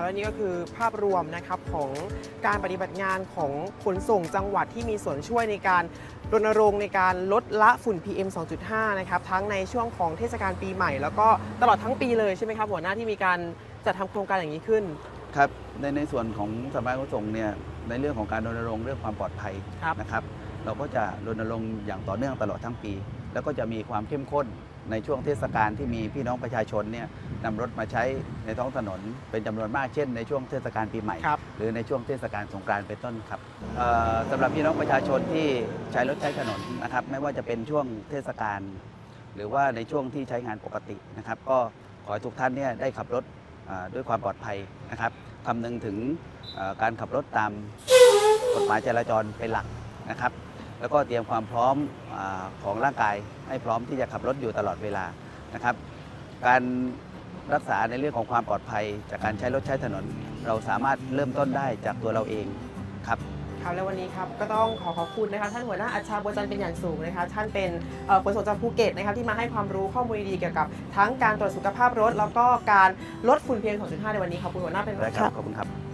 และนี่ก็คือภาพรวมนะครับของการปฏิบัติงานของขนส่งจังหวัดที่มีส่วนช่วยในการรณรงค์ในการลดละฝุ่น PM 2.5 นะครับทั้งในช่วงของเทศกาลปีใหม่แล้วก็ตลอดทั้งปีเลยใช่ไหมครับหัวหน้าที่มีการจัดทำโครงการอย่างนี้ขึ้นครับในส่วนของสำนักงานขนส่งเนี่ยในเรื่องของการรณรงค์เรื่องความปลอดภัยนะครับเราก็จะรณรงค์อย่างต่อเนื่องตลอดทั้งปีแล้วก็จะมีความเข้มข้นในช่วงเทศกาลที่มีพี่น้องประชาชนเนี่ยนำรถมาใช้ในท้องถนนเป็นจำนวนมากเช่นในช่วงเทศกาลปีใหม่หรือในช่วงเทศกาลสงกรานต์เป็นต้นครับสำหรับพี่น้องประชาชนที่ใช้รถใช้ถนนนะครับไม่ว่าจะเป็นช่วงเทศกาลหรือว่าในช่วงที่ใช้งานปกตินะครับก็ขอให้ทุกท่านเนี่ยได้ขับรถด้วยความปลอดภัยนะครับคำนึงถึงการขับรถตามกฎหมายจราจรเป็นหลักนะครับแล้วก็เตรียมความพร้อมของร่างกายให้พร้อมที่จะขับรถอยู่ตลอดเวลานะครับการรักษาในเรื่องของความปลอดภัยจากการใช้รถใช้ถนนเราสามารถเริ่มต้นได้จากตัวเราเองครับครับและวันนี้ครับก็ต้องขอบคุณนะคะท่านหัวหน้าอัชชาบัวจันทร์เป็นอย่างสูงนะคะท่านเป็นขนส่งจังหวัดภูเก็ตนะครับที่มาให้ความรู้ข้อมูลดีเกี่ยวกับทั้งการตรวจสุขภาพรถแล้วก็การลดฝุ่น PM 2.5 ในวันนี้ขอบคุณหัวหน้าเป็นครับขอบคุณครับ